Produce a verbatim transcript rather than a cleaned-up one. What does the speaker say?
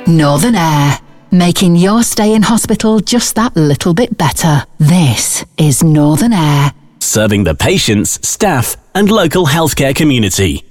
Northern Air, making your stay in hospital just that little bit better. This is Northern Air. Serving the patients, staff and local healthcare community.